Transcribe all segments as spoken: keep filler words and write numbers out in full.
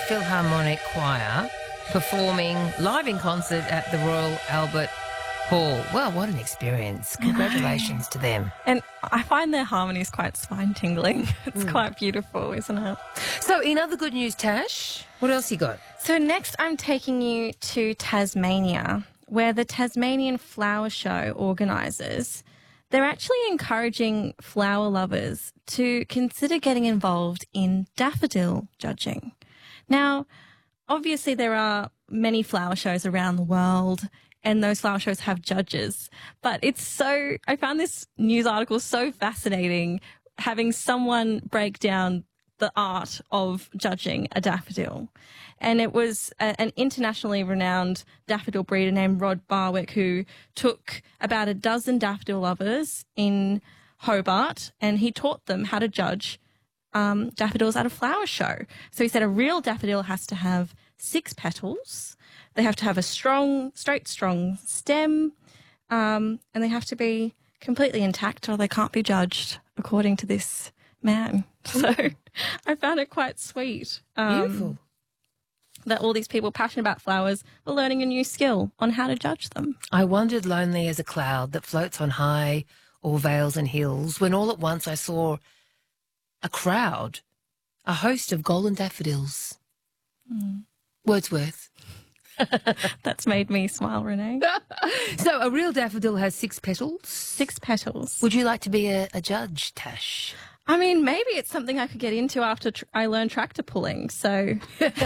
Philharmonic Choir performing live in concert at the Royal Albert Hall. Well, what an experience. Congratulations to them. And I find their harmonies quite spine-tingling. It's mm. quite beautiful, isn't it? So, in other good news, Tash, what else you got? So next I'm taking you to Tasmania, where the Tasmanian Flower Show organisers, they're actually encouraging flower lovers to consider getting involved in daffodil judging. Now, obviously there are many flower shows around the world, and those flower shows have judges. But it's so, I found this news article so fascinating, having someone break down the art of judging a daffodil. And it was a, an internationally renowned daffodil breeder named Rod Barwick who took about a dozen daffodil lovers in Hobart, and he taught them how to judge um, daffodils at a flower show. So he said a real daffodil has to have six petals. They have to have a strong, straight, strong stem, um, and they have to be completely intact or they can't be judged, according to this man. So I found it quite sweet. Um, Beautiful. That all these people passionate about flowers were learning a new skill on how to judge them. I wandered lonely as a cloud that floats on high o'er vales and hills, when all at once I saw a crowd, a host of golden daffodils. Mm. Wordsworth. That's made me smile, Renee. So a real daffodil has six petals? Six petals. Would you like to be a, a judge, Tash? I mean, maybe it's something I could get into after tr- I learn tractor pulling, so...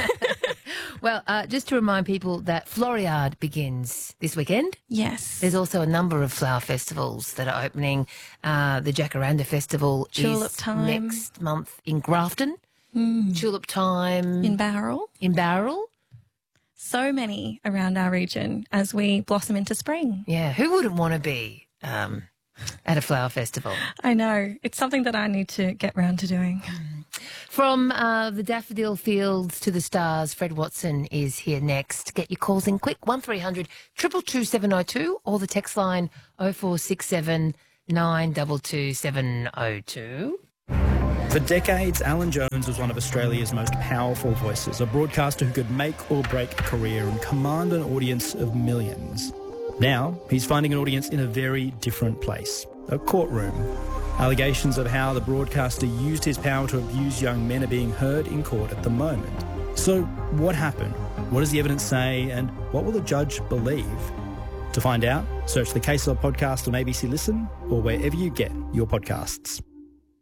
Well, uh, just to remind people that Floriade begins this weekend. Yes. There's also a number of flower festivals that are opening. Uh, the Jacaranda Festival Tulip is Time. next month in Grafton. Mm. Tulip Time. In Bowral. In Bowral. So many around our region as we blossom into spring. Yeah, who wouldn't want to be um, at a flower festival? I know. It's something that I need to get round to doing. From uh, the daffodil fields to the stars, Fred Watson is here next. Get your calls in quick, one three hundred, two two two, seven oh two, or the text line oh four six seven, nine two two, seven oh two. For decades, Alan Jones was one of Australia's most powerful voices, a broadcaster who could make or break a career and command an audience of millions. Now, he's finding an audience in a very different place, a courtroom. Allegations of how the broadcaster used his power to abuse young men are being heard in court at the moment. So, what happened? What does the evidence say? And what will the judge believe? To find out, search the Case Law podcast on A B C Listen or wherever you get your podcasts.